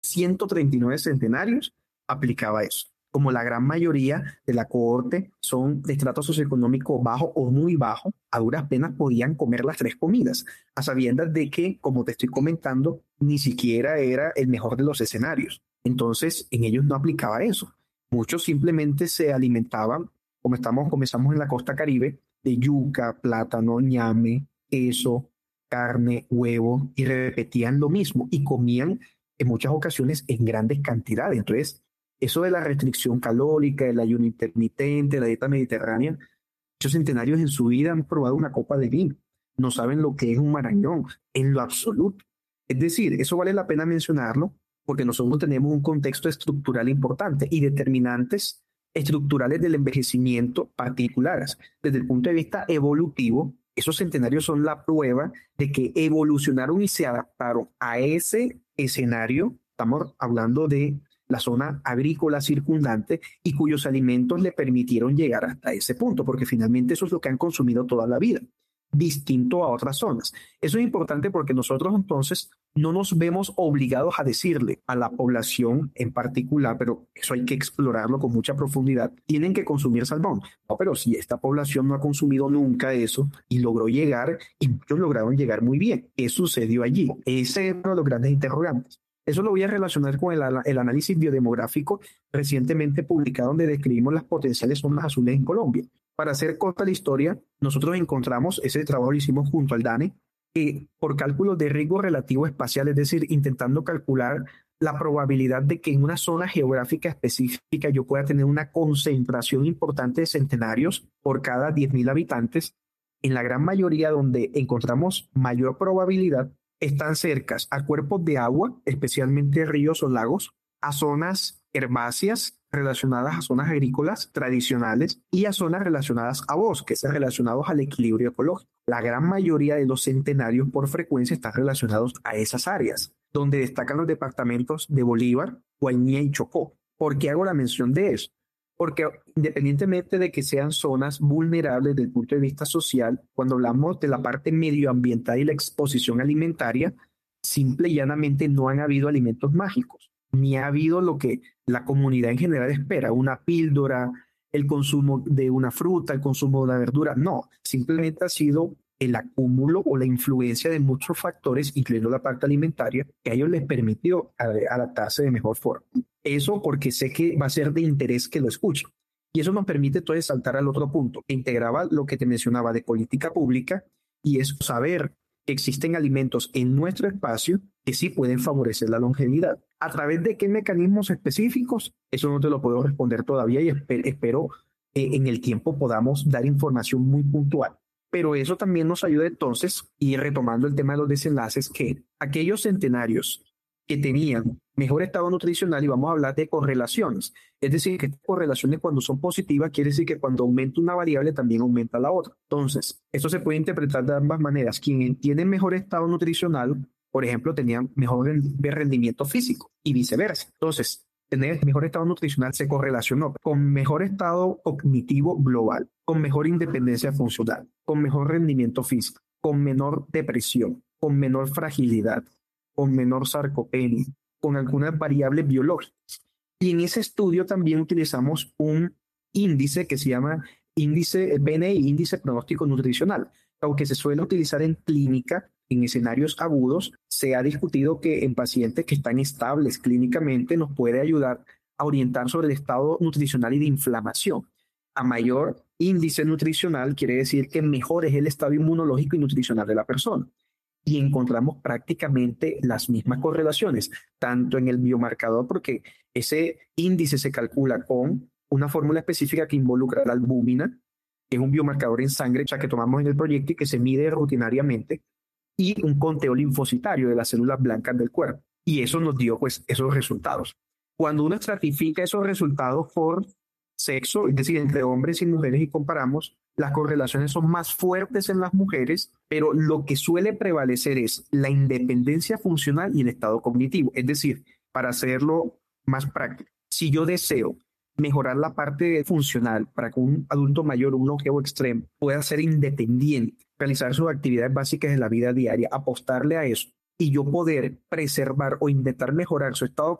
139 centenarios aplicaba eso. Como la gran mayoría de la cohorte son de estrato socioeconómico bajo o muy bajo, a duras penas podían comer las tres comidas, a sabiendas de que, como te estoy comentando, ni siquiera era el mejor de los escenarios. Entonces, en ellos no aplicaba eso. Muchos simplemente se alimentaban, comenzamos en la costa Caribe, de yuca, plátano, ñame, queso, carne, huevo, y repetían lo mismo y comían en muchas ocasiones en grandes cantidades. Entonces, eso de la restricción calórica, el ayuno intermitente, la dieta mediterránea, muchos centenarios en su vida han probado una copa de vino. No saben lo que es un marañón en lo absoluto. Es decir, eso vale la pena mencionarlo porque nosotros tenemos un contexto estructural importante y determinantes estructurales del envejecimiento particulares. Desde el punto de vista evolutivo, esos centenarios son la prueba de que evolucionaron y se adaptaron a ese escenario. Estamos hablando de la zona agrícola circundante y cuyos alimentos le permitieron llegar hasta ese punto, porque finalmente eso es lo que han consumido toda la vida, distinto a otras zonas. Eso es importante porque nosotros entonces no nos vemos obligados a decirle a la población en particular, pero eso hay que explorarlo con mucha profundidad, tienen que consumir salmón. No, pero si esta población no ha consumido nunca eso y logró llegar, y muchos lograron llegar muy bien, ¿qué sucedió allí? Ese es uno de los grandes interrogantes. Eso lo voy a relacionar con el análisis biodemográfico recientemente publicado donde describimos las potenciales zonas azules en Colombia. Para hacer corta la historia, nosotros encontramos, ese trabajo lo hicimos junto al DANE, que por cálculos de riesgo relativo espacial, es decir, intentando calcular la probabilidad de que en una zona geográfica específica yo pueda tener una concentración importante de centenarios por cada 10.000 habitantes, en la gran mayoría donde encontramos mayor probabilidad, están cercas a cuerpos de agua, especialmente ríos o lagos, a zonas herbáceas relacionadas a zonas agrícolas tradicionales y a zonas relacionadas a bosques, relacionados al equilibrio ecológico. La gran mayoría de los centenarios por frecuencia están relacionados a esas áreas, donde destacan los departamentos de Bolívar, Guainía y Chocó. ¿Por qué hago la mención de eso? Porque independientemente de que sean zonas vulnerables desde el punto de vista social, cuando hablamos de la parte medioambiental y la exposición alimentaria, simple y llanamente no han habido alimentos mágicos, ni ha habido lo que la comunidad en general espera, una píldora, el consumo de una fruta, el consumo de una verdura. No, simplemente ha sido el acúmulo o la influencia de muchos factores, incluyendo la parte alimentaria, que a ellos les permitió adaptarse de mejor forma. Eso porque sé que va a ser de interés que lo escuchen. Y eso nos permite entonces saltar al otro punto, que integraba lo que te mencionaba de política pública, y es saber que existen alimentos en nuestro espacio que sí pueden favorecer la longevidad. ¿A través de qué mecanismos específicos? Eso no te lo puedo responder todavía y espero que en el tiempo podamos dar información muy puntual. Pero eso también nos ayuda entonces, y retomando el tema de los desenlaces, que aquellos centenarios que tenían mejor estado nutricional, y vamos a hablar de correlaciones, es decir, que correlaciones cuando son positivas, quiere decir que cuando aumenta una variable también aumenta la otra. Entonces, esto se puede interpretar de ambas maneras. Quien tiene mejor estado nutricional, por ejemplo, tenían mejor rendimiento físico y viceversa. Entonces, tener mejor estado nutricional se correlacionó con mejor estado cognitivo global, con mejor independencia funcional, con mejor rendimiento físico, con menor depresión, con menor fragilidad, con menor sarcopenia, con algunas variables biológicas. Y en ese estudio también utilizamos un índice que se llama índice PNI, índice pronóstico nutricional. Aunque se suele utilizar en clínica, en escenarios agudos, se ha discutido que en pacientes que están estables clínicamente nos puede ayudar a orientar sobre el estado nutricional y de inflamación. A mayor índice nutricional quiere decir que mejor es el estado inmunológico y nutricional de la persona. Y encontramos prácticamente las mismas correlaciones, tanto en el biomarcador, porque ese índice se calcula con una fórmula específica que involucra la albúmina, que es un biomarcador en sangre que tomamos en el proyecto y que se mide rutinariamente, y un conteo linfocitario de las células blancas del cuerpo. Y eso nos dio pues esos resultados. Cuando uno estratifica esos resultados por sexo, es decir, entre hombres y mujeres, y comparamos, las correlaciones son más fuertes en las mujeres, pero lo que suele prevalecer es la independencia funcional y el estado cognitivo. Es decir, para hacerlo más práctico, si yo deseo mejorar la parte funcional para que un adulto mayor, un longevo extremo, pueda ser independiente, realizar sus actividades básicas de la vida diaria, apostarle a eso, y yo poder preservar o intentar mejorar su estado